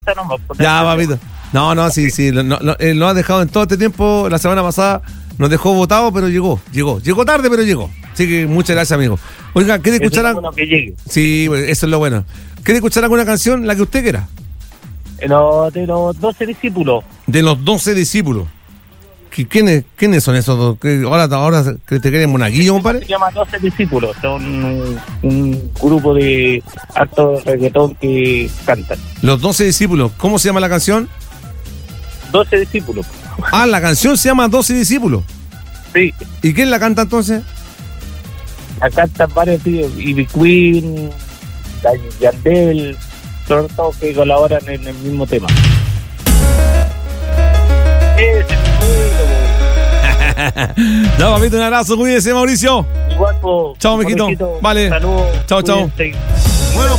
nomás. Ya, papito. No, sí, lo ha dejado en todo este tiempo. La semana pasada nos dejó votado, pero llegó tarde, pero llegó. Así que muchas gracias, amigo. Oiga, ¿quiere escuchar algo? Bueno que llegue. Sí, eso es lo bueno. ¿Quiere escuchar alguna canción? La que usted quiera. De los 12 discípulos. De los 12 discípulos. ¿Quiénes son esos dos? Ahora te quieren monaguillo, compadre. Se llama 12 discípulos. Son un grupo de harto reggaetón que cantan. Los 12 discípulos. ¿Cómo se llama la canción? 12 discípulos. Ah, la canción se llama 12 discípulos. Sí. ¿Y quién la canta entonces? La cantan varios tíos. Ivy Queen, Yandel, son todos que colaboran en el mismo tema. Ya, papito, un abrazo, cuídese, Mauricio. Igual, po, chao, mijito. Vale. Saludos. Chao. Cuídense. Bueno,